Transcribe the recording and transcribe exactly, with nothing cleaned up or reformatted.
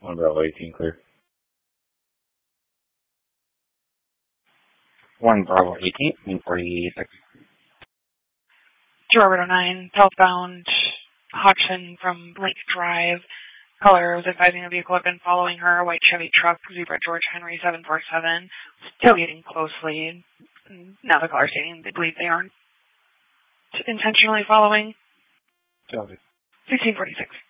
One Bravo eighteen clear. One Bravo eighteen, one forty-six. Two Robert oh nine, southbound Hodgson from Lake Drive. Caller was advising the vehicle had been following her, a white Chevy truck, Zebra George Henry seven four seven, tailgating closely. Now the caller stating they believe they aren't intentionally following. Copy. sixteen forty-six.